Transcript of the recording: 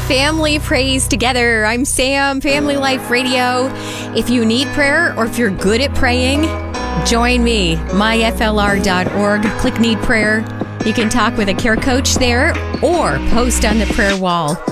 Family prays together. I'm Sam, Family Life Radio. If you need prayer or if you're good at praying, join me, myflr.org. Click Need Prayer. You can talk with a care coach there or post on the prayer wall.